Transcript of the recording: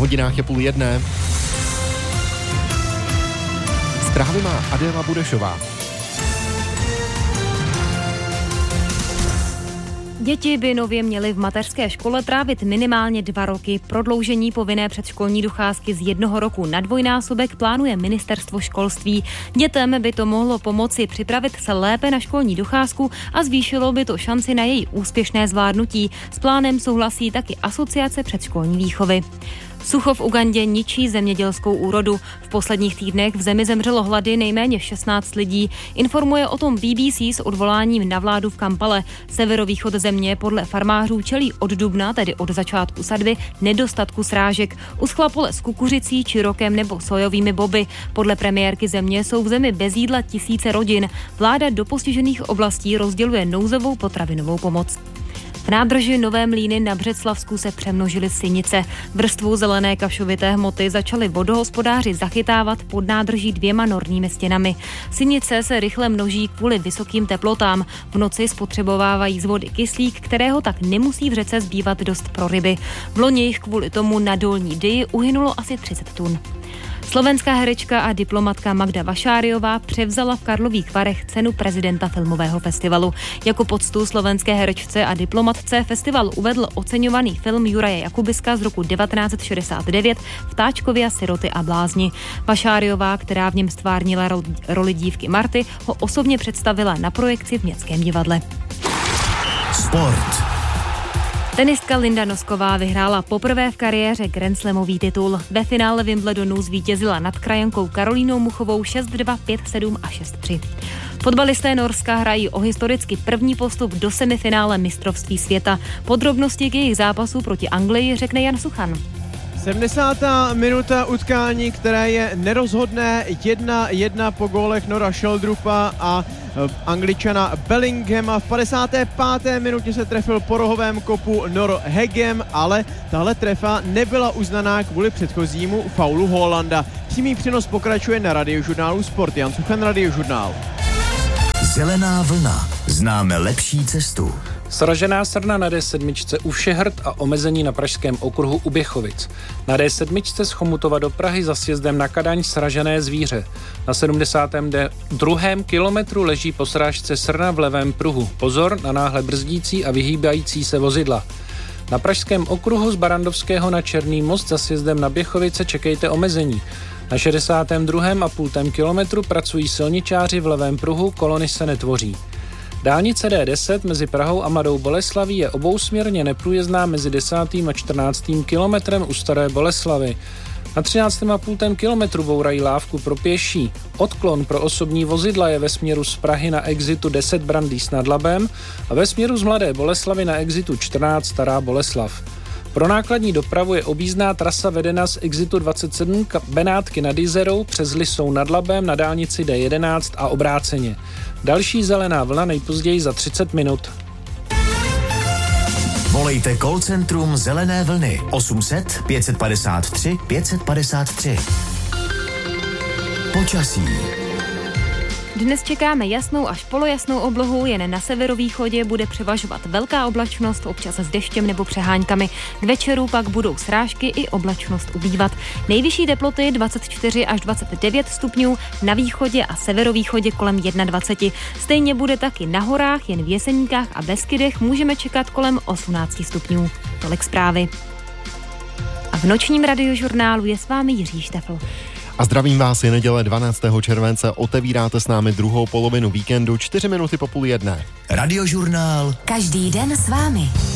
hodinách je 12:30. Zprávy má Adéla Budešová. Děti by nově měly v mateřské škole trávit minimálně 2 roky. Prodloužení povinné předškolní docházky z 1 roku na dvojnásobek plánuje ministerstvo školství. Dětem by to mohlo pomoci připravit se lépe na školní docházku a zvýšilo by to šanci na její úspěšné zvládnutí. S plánem souhlasí taky Asociace předškolní výchovy. Sucho v Ugandě ničí zemědělskou úrodu. V posledních týdnech v zemi zemřelo hlady nejméně 16 lidí. Informuje o tom BBC s odvoláním na vládu v Kampale. Severovýchod země podle farmářů čelí od dubna, tedy od začátku sadby, nedostatku srážek. Uschla pole s kukuřicí, čirokem nebo sojovými boby. Podle premiérky země jsou v zemi bez jídla tisíce rodin. Vláda do postižených oblastí rozděluje nouzovou potravinovou pomoc. V nádrži Nové Mlýny na Břeclavsku se přemnožily sinice. Vrstvu zelené kašovité hmoty začaly vodohospodáři zachytávat pod nádrží 2 norními stěnami. Sinice se rychle množí kvůli vysokým teplotám. V noci spotřebovávají z vody kyslík, kterého tak nemusí v řece zbývat dost pro ryby. V loni jich kvůli tomu na Dolní Dyji uhynulo asi 30 tun. Slovenská herečka a diplomatka Magda Vašáriová převzala v Karlových Varech cenu prezidenta filmového festivalu. Jako poctu slovenské herečce a diplomatce festival uvedl oceňovaný film Juraje Jakubiska z roku 1969 Vtáčkovia, siroty a blázni. Vašáriová, která v něm stvárnila roli dívky Marty, ho osobně představila na projekci v Městském divadle. Sport. Tenistka Linda Nosková vyhrála poprvé v kariéře Grand Slamový titul. Ve finále Wimbledonu zvítězila nad krajankou Karolínou Muchovou 6-2, 5-7 a 6-3. Fotbalisté Norska hrají o historicky první postup do semifinále mistrovství světa. Podrobnosti k jejich zápasu proti Anglii řekne Jan Suchan. 70. minuta utkání, které je nerozhodné, 1-1 po gólech Nora Sheldrupa a Angličana Bellinghama. V 55. minutě se trefil po rohovém kopu Nor Hegem, ale tahle trefa nebyla uznaná kvůli předchozímu faulu Holanda. Přímý přenos pokračuje na Radiožurnálu Sport. Jan Suchan, Radiožurnál. Zelená vlna. Známe lepší cestu. Sražená srna na D7 u Všehrad a omezení na pražském okruhu u Běchovic. Na D7 z Chomutova do Prahy za sjezdem na Kadaň sražené zvíře. Na 72. kilometru leží po srážce srna v levém pruhu. Pozor na náhle brzdící a vyhýbající se vozidla. Na pražském okruhu z Barandovského na Černý most za sjezdem na Běchovice čekejte omezení. Na 62,5 kilometru pracují silničáři v levém pruhu, kolony se netvoří. Dálnice D10 mezi Prahou a Mladou Boleslaví je obousměrně neprůjezdná mezi 10. a 14. kilometrem u Staré Boleslavy. Na 13,5 kilometru bourají lávku pro pěší. Odklon pro osobní vozidla je ve směru z Prahy na exitu 10 Brandýs nad Labem a ve směru z Mladé Boleslavy na exitu 14 Stará Boleslav. Pro nákladní dopravu je objízdná trasa vedena z exitu 27 Benátky nad Jizerou přes Lisou nad Labem na dálnici D11 a obráceně. Další zelená vlna nejpozději za 30 minut. Volejte call centrum Zelené vlny 800 553 553. Počasí. Dnes čekáme jasnou až polojasnou oblohu, jen na severovýchodě bude převažovat velká oblačnost, občas s deštěm nebo přeháňkami. K večeru pak budou srážky i oblačnost ubývat. Nejvyšší teploty 24 až 29 stupňů, na východě a severovýchodě kolem 21. Stejně bude taky na horách, jen v Jeseníkách a Beskydech můžeme čekat kolem 18 stupňů. Tolik zprávy. A v nočním radiožurnálu je s vámi Jiří Štefl. A zdravím vás, je neděle 12. července, otevíráte s námi druhou polovinu víkendu, 4 minuty po 12:30. Radiožurnál. Každý den s vámi.